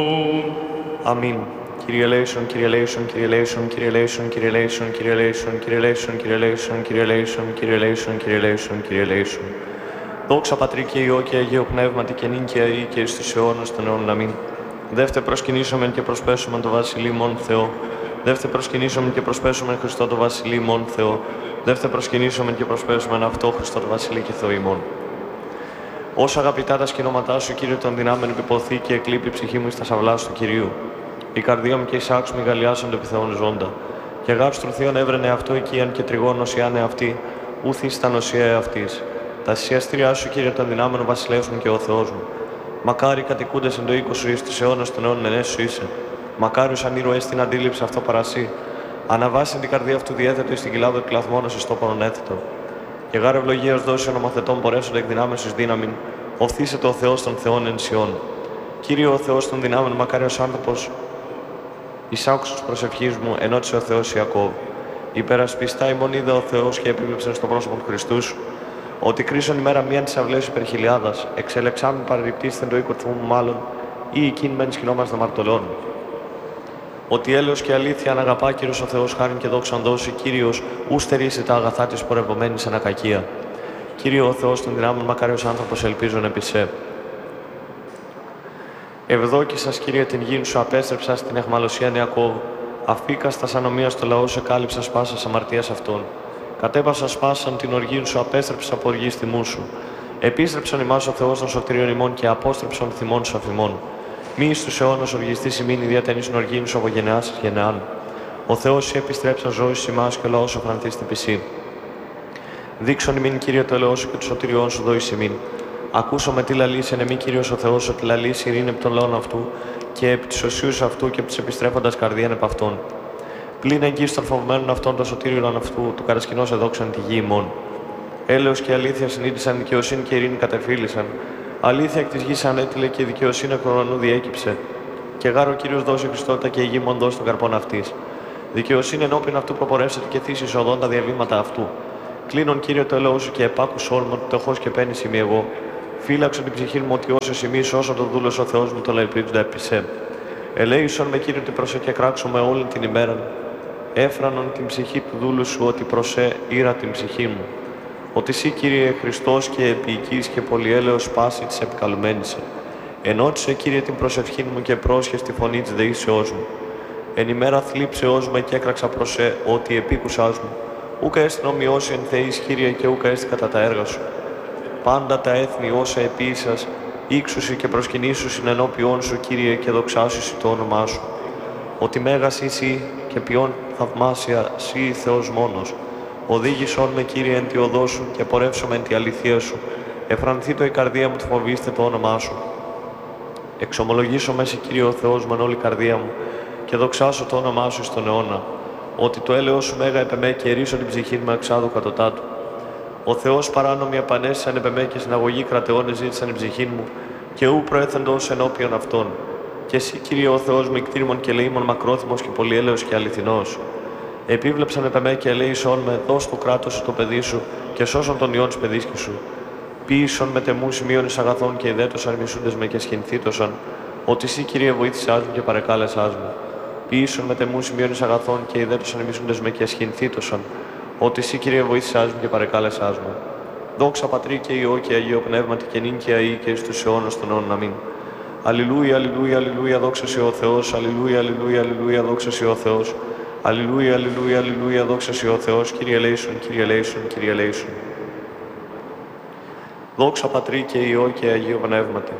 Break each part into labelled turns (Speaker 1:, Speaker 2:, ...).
Speaker 1: Αμήν. Kyrie eleison, Kyrie eleison, Kyrie eleison, Kyrie eleison, Kyrie eleison, Kyrie eleison, Kyrie eleison, Kyrie eleison, Kyrie eleison, Kyrie eleison, Kyrie eleison, Kyrie eleison. Δόξα Πατρί και Υιό και Αγίο Πνεύματι και νυν και αεί και εις τους αιώνας των αιώνων. Αμήν. Δεύτε προσκυνήσομεν και προσπέσομεν το Βασιλεί μόν Θεό. Δεύτε προσκυνήσομεν και προσπέσομεν Χριστό το Βασιλεί μόν Θεό. Δεύτε προσκυνήσομεν και προσπέσομεν αυτό Χριστό το Βασιλεί και Θεό ημών. Όσα αγαπητά τα σκηνώματά σου, Κύριε των δυνάμεων, επιποθεί και εκλείπει η ψυχή μου εις τα σαυλάς του Κυρίου. Η καρδία μου και η σάξου μη γαλλιάσονται επιθεών ζώντα. Και γάρ στρουθείων έβρενε αυτό οικίαν και τριγών νοσιάνε αυτή, ούθ εις τα νοσία αυτής. Τα θυσιαστήριά σου, Κύριε των δυνάμεων, βασιλεύς μου και ο Θεός μου. Μακάρι κατοικούντες εν το οίκο σου εις τους αιώνας των αιώνων ενές σου είσαι. Μακάριος αν ήρωες την αντίληψη αυτό παρασύ. Αναβάσει την καρδία αυτού διέθετο εις την κοιλάδο εκκλαθμόνος εις τόπον έθετο. Και γάρ ευλογίας δώσει ο νομοθετών πορεύσονται εκ δυνάμεως εις δύναμην. Οφθήσεται ο Θεός των Θεών εν Σιών. Κύριε ο Θεός των δυνάμεων, μακάριος άνθρωπος. Εισάκουσος προσευχής μου, ενώτησε ο Θεός Ιακώβ. Υπερασπιστά ημών είδε ο Θεός και επίβλεψε στο πρόσωπο του Χριστού σου. Ότι κρίσον ημέρα μίαν της αυλές υπερχιλιάδας, εξελεξάμιν παραληπτήστε το οίκο μου μάλλον, ή εκείν μεν σκηνόμαστε μαρτωλών. Ότι έλεος και αλήθεια αν αγαπά Κύριος ο Θεός χάριν και δόξαν δώσει, Κύριος ου στερήσει τα αγαθά της πορευομένης εν ακακία. Κύριε ο Θεός των δυνάμεων, μακάριος άνθρωπος ελπίζων επί σε. Ευδόκησας, Κύριε, την γην σου απέστρεψα στην αιχμαλωσία Ιακώβ. Αφήκας τα ανομία στο λαό σε κάλυψα σπάσα αμαρτίας αυτών. Κατέβασα σπάσαν την οργήν σου, απέστρεψα από οργή τιμού σου. Επίστρεψον ημάς ο Θεός των σωτηρίων ημών και απόστρεψον θυμών σου αφημών. Μη εις τους αιώνας οργιστής ημίν ιδιαίτερης οργήν σου από γενεάς εις γενεάν. Ο Θεός σου επιστρέψα ζώης ημάς και ο λαός σου αφρανθείς την πισή. Δείξον ημίν, Κύριε, το ελαιό σου και του σωτηριών σου δόης ημίν. Ακούσω με τι λαλήσει εν εμή, Κύριος ο Θεός, ότι λαλήσει ειρήνη επί των λαών αυτού και επί της οσίους αυτού και επί της επιστρέφοντας καρδίαν επ' αυτών. Πλην εγγύς των φοβμένων αυτών των σωτήριων αυτού, του κατασκηνός εδόξαν τη γη ημών. Έλεος και αλήθεια συνείδησαν, δικαιοσύνη και ειρήνη κατεφύλησαν. Αλήθεια εκ της γης ανέτειλε και δικαιοσύνη εκ ουρανού διέκυψε. Και γάρο Κύριος δώσει Χριστότητα και η γη μον δώσει των καρπών αυτής. Δικαιοσύνη ενώπιν αυτού προπορεύσεται και θύσει οδόν τα διαβήματα αυτού. Κλείνον, Κύριε, το έλεος σου και επάκουσον μου, ότι τεχώς και πένεις ημί εγώ. Φύλαξον την ψυχή μου ότι όσος ημείς, όσο το δούλος ο Θεός μου το ελπίζοντα επί σε. Ελέησον με, Κύριε, ότι προσέ και κράξομαι όλη την ημέρα. Έφρανον την ψυχή του δούλου σου ότι προσέ ήρα την ψυχή μου. Ότι εσύ, Κύριε, Χριστός και επίοικης και πολυέλεος πάση της επικαλουμένης. Ενώτισε, Κύριε, την προσευχή μου και πρόσχες τη φωνή της δεήσεώς μου. Εν ημέρα θλίψεώς με και έκραξα προσέ ότι επίκουσάς μου. Ούκα έστιν ομοιώσει εν Θεής, Κύριε, και ούκα έστιν κατά τα έργα σου. Πάντα τα έθνη όσα επίησας, ήξουσι και προσκυνήσουσιν ενώπιόν σου, Κύριε, και δοξάσουσι το όνομά σου. Ότι μέγας εσύ και ποιόν θαυμάσια σύ Θεός μόνος. Οδήγησόν με, Κύριε, εν τη οδό σου και πορεύσομαι εν τη αληθεία σου. Εφρανθεί το η καρδία μου, τη φοβήστε το όνομά σου. Εξομολογήσω με σε, Κύριε ο Θεός μου, εν όλη καρδία μου και δοξάσω το όνομά σου στον αιώνα. Ότι το έλεος σου μέγα επεμέ και ερίσω την ψυχή μου εξάδου κατωτάτου. Ο Θεός παράνομοι επανέστησαν επεμέ και συναγωγή κρατεώνες ζήτησαν την ψυχή μου και ου προέθεντος ενώπιον αυτών. Και εσύ, Κύριε ο Θεός μου, εκτήρημον και ελεήμον μακρόθυμος και πολυέλεος και αληθινός. Επίβλεψαν επεμέ και ελέησον με, δώσ' το κράτος σου το παιδί σου και σώσον τον ιόν της παιδίσκης σου. Ποίησον με τεμού σημείων εις αγαθών και ιδέτωσαν μισούντες με και σχηνθήτωσαν. Ότι εσύ, Κύριε, βοήθησάς μου και παρεκάλεσάς μου. Ποίησον με τεμού σημείων εις αγαθών και ιδέτωσαν μισούντες με και σχηνθήτωσαν. Ότι εσύ, Κύριε, βοήθησάς μου και παρεκάλεσάς μου. Δόξα Πατρί και Υιό και Αγίο Πνεύματι και νυν και αεί και εις τους αιώνας των αιώνων. Αμήν. Αλληλούια, αλληλούια, αλληλούια, δόξα σοι ο Θεός. Αλληλούια, αλληλούια, αλληλούια, δόξα σοι ο Θεός. Αλληλούια, αλληλούια, αλληλούια, δόξα σοι ο Θεός. Κύριε ελέησον, Κύριε ελέησον, Κύριε ελέησον. Δόξα Πατρί και Υιό και Αγίο Πνεύματι.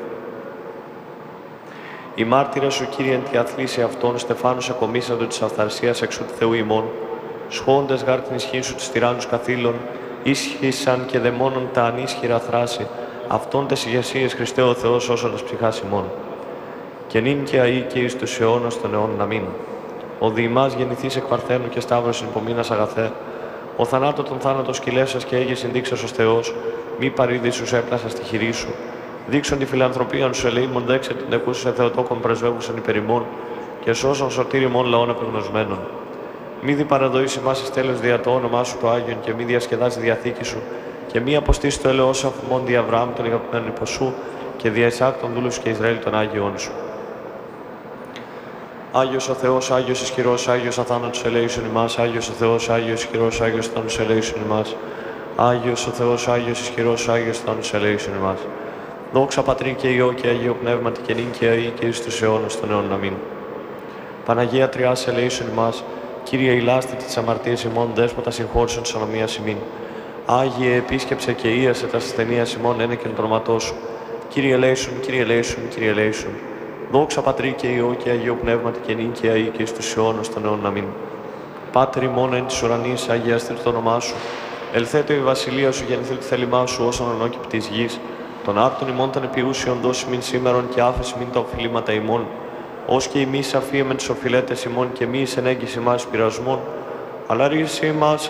Speaker 1: Οι μάρτυρες σου, Κύριε, εν τη αθλήση αυτών, στεφάνους ακομίσαντο της αυθαρσίας εξού του Θεού ημών, σχόντες γάρ την ισχύ σου της τυράννους καθήλων, ίσχυσαν και δαιμόνων τα ανίσχυρα θράση, αυτών τες ηγεσίες Χριστέ ο Θεός όσοντας ψυχάς ημών. Και νυν και αεί και εις τους αιώνας των αιώνων. Αμήν. Ο διημάς γεννηθείς εκ παρθένου και σταύρωσιν υπομείνας αγαθέ, ο θανάτω των θάνατο σκυλέσας και έγε συνδείξας ως Θεός, μη παρήδης σου έπλασα στη χειρή σου. Δείξον τη φιλανθρωπία σου ελεήμων δέξε την εκούσουσε Θεοτόκον πρεσβεύουσαν υπερημών και σώσον σωτήριμων λαών επεγνωσμένων. Μη δι παραδοήσει μας εις τέλος δια το όνομά σου το Άγιον και μη διασκεδάσει διαθήκη σου και μη αποστήσει το έλεος αφημών δι' Αβραάμ τον αγαπημένον υπό σου και δια Ισάκ τον δούλου σου και Ισραήλ τον Άγιον σου. Άγιος ο Θεός, Άγιος ισχυρός, Άγιος αθάνατος ελέησον ημάς. Άγιος ο Θεός, Άγιος ισχυρός, Άγιος αθάνατος ελέησον ημάς. Άγιος ο Θεός, Άγιος ισχυρός, Άγιος αθάνατος ελέησον ημάς. Δόξα Πατρί και Υιό και Αγίο Πνεύματι και νυν και αεί και εις τους αιώνας των αιώνων. Αμήν. Παναγία Τριάς ελέησον ημάς. Κύριε ηλάστητη της αμαρτίας ημών, δέσποτα συγχώρησον της ανομίας ημίν. Άγιε επίσκεψε και ίασε τα ασθενείας ημών, ένεκεν το όνοματό σου. Κύριε ελέησον, Κύριε ελέησον, Κύριε ελέησον. Δόξα Πατρί και Υιό και Αγίο Πνεύματι και νυν και αεί και εις τους αιώνας των αιώνων. Αμήν. Πάτερ ημών εν της ουρανής, αγιαστήτω το όνομά σου. Ελθέτω η βασιλεία σου, γεννηθήτω το θέλημά σου, όσον ονόκυπη της γης. Των άρτων ημών των επιούσιων δώσει μην σήμερον και άφεση μην τα οφειλήματα ημών. Ως και ημείς αφίεμεν τις οφειλέτες ημών και μη εις ενέγγιση μας πειρασμών, αλλά ρίση μας